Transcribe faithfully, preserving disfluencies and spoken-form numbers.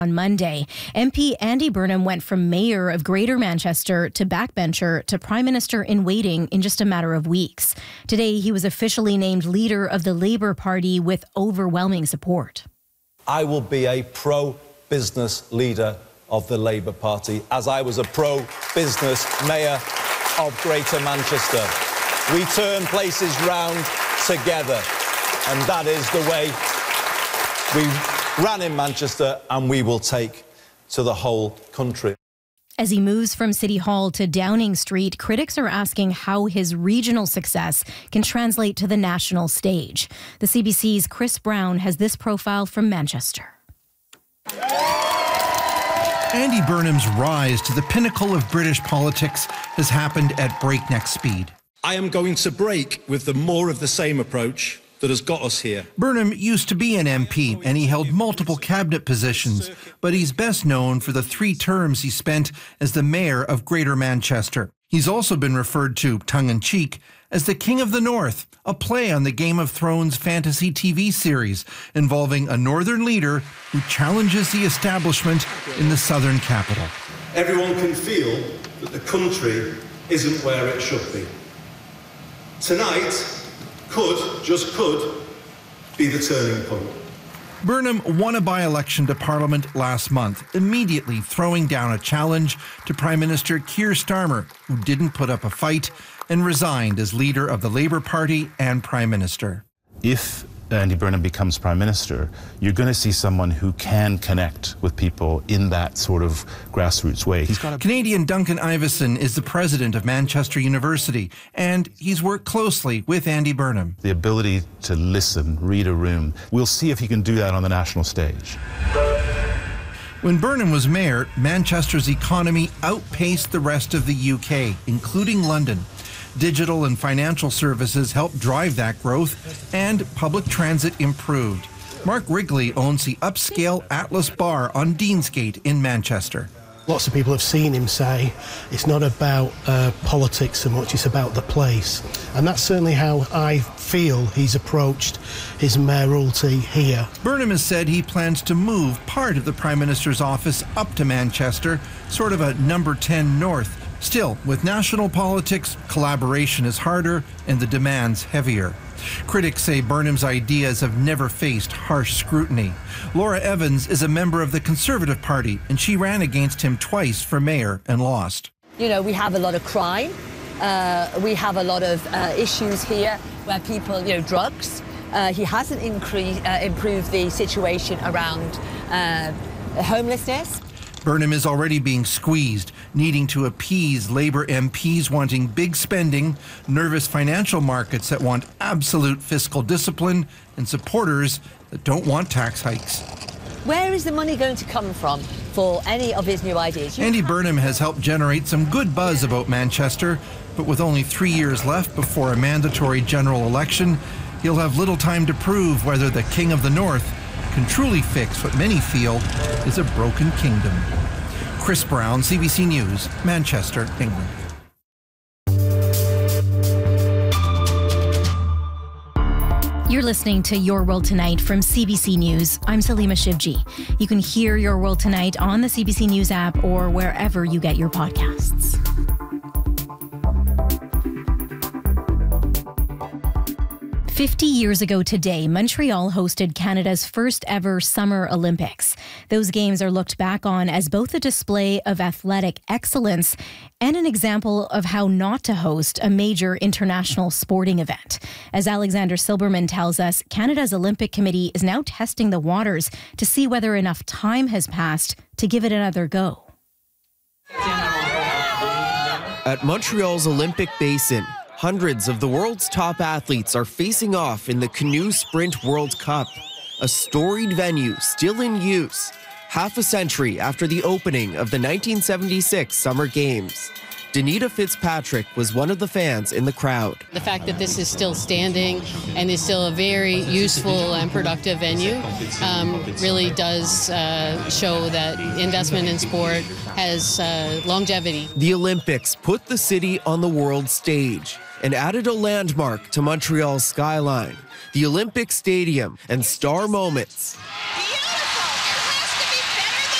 On Monday, M P Andy Burnham went from mayor of Greater Manchester to backbencher to Prime Minister in waiting in just a matter of weeks. Today, he was officially named leader of the Labour Party with overwhelming support. I will be a pro-business leader of the Labour Party, as I was a pro-business mayor of Greater Manchester. We turn places round together, and that is the way we ran in Manchester, and we will take to the whole country. As he moves from City Hall to Downing Street, critics are asking how his regional success can translate to the national stage. The C B C's Chris Brown has this profile from Manchester. Andy Burnham's rise to the pinnacle of British politics has happened at breakneck speed. I am going to break with the more of the same approach that has got us here. Burnham used to be an M P and he held multiple cabinet positions, but he's best known for the three terms he spent as the mayor of Greater Manchester. He's also been referred to, tongue-in-cheek, as the King of the North, a play on the Game of Thrones fantasy T V series involving a northern leader who challenges the establishment in the southern capital. Everyone can feel that the country isn't where it should be. Tonight could, just could, be the turning point. Burnham won a by-election to Parliament last month, immediately throwing down a challenge to Prime Minister Keir Starmer, who didn't put up a fight and resigned as leader of the Labour Party and Prime Minister. If Andy Burnham becomes Prime Minister, you're going to see someone who can connect with people in that sort of grassroots way. He's got a Canadian Duncan Iveson is the president of Manchester University, and he's worked closely with Andy Burnham. The ability to listen, read a room. We'll see if he can do that on the national stage. When Burnham was mayor, Manchester's economy outpaced the rest of the U K, including London. Digital and financial services helped drive that growth, and public transit improved. Mark Wrigley owns the upscale Atlas Bar on Deansgate in Manchester. Lots of people have seen him say it's not about uh, politics so much, it's about the place. And that's certainly how I feel he's approached his mayoralty here. Burnham has said he plans to move part of the Prime Minister's office up to Manchester, sort of a number ten north. Still, with national politics, collaboration is harder and the demands heavier. Critics say Burnham's ideas have never faced harsh scrutiny. Laura Evans is a member of the Conservative Party, and she ran against him twice for mayor and lost. You know, we have a lot of crime. Uh, we have a lot of uh, issues here where people, you know, drugs. Uh, he hasn't incre- uh, improved the situation around uh, homelessness. Burnham is already being squeezed, needing to appease Labour M Ps wanting big spending, nervous financial markets that want absolute fiscal discipline, and supporters that don't want tax hikes. Where is the money going to come from for any of his new ideas? You Andy Burnham has helped generate some good buzz about Manchester, but with only three years left before a mandatory general election, he'll have little time to prove whether the King of the North can truly fix what many feel is a broken kingdom. Chris Brown, C B C News, Manchester, England. You're listening to Your World Tonight from C B C News. I'm Salima Shivji. You can hear Your World Tonight on the C B C News app or wherever you get your podcasts. Fifty years ago today, Montreal hosted Canada's first ever Summer Olympics. Those games are looked back on as both a display of athletic excellence and an example of how not to host a major international sporting event. As Alexander Silberman tells us, Canada's Olympic Committee is now testing the waters to see whether enough time has passed to give it another go. At Montreal's Olympic Basin, hundreds of the world's top athletes are facing off in the Canoe Sprint World Cup, a storied venue still in use, half a century after the opening of the nineteen seventy-six Summer Games. Danita Fitzpatrick was one of the fans in the crowd. The fact that this is still standing and is still a very useful and productive venue um, really does uh, show that investment in sport has uh, longevity. The Olympics put the city on the world stage and added a landmark to Montreal's skyline, the Olympic Stadium and star moments.